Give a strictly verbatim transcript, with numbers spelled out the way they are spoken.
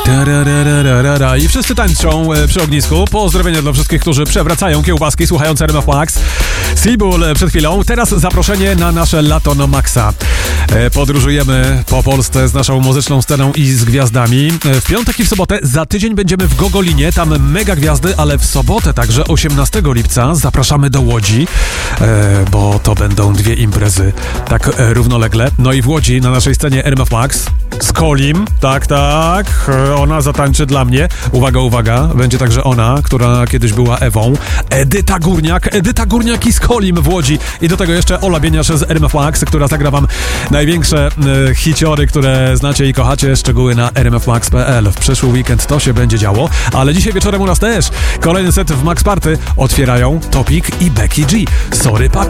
I wszyscy tańczą przy ognisku. Pozdrowienia dla wszystkich, którzy przewracają kiełbaski słuchając R M F Max. Seabull przed chwilą. Teraz zaproszenie na nasze lato na maksa. Podróżujemy po Polsce z naszą muzyczną sceną i z gwiazdami. W piątek i w sobotę, za tydzień będziemy w Gogolinie, tam mega gwiazdy, ale w sobotę także osiemnastego lipca zapraszamy do Łodzi, bo to będą dwie imprezy tak równolegle. No i w Łodzi na naszej scenie R M F Max z Kolim, tak, tak, ona zatańczy dla mnie. Uwaga, uwaga, będzie także ona, która kiedyś była Ewą, Edyta Górniak, Edyta Górniak i z Kolim w Łodzi. I do tego jeszcze Ola Bieniasz z R M F Max, która zagra wam największe e, hiciory, które znacie i kochacie. Szczegóły na r m f max kropka p l. W przyszły weekend to się będzie działo, ale dzisiaj wieczorem u nas też kolejny set w Max Party otwierają Topik i Becky G. Sorry, papi.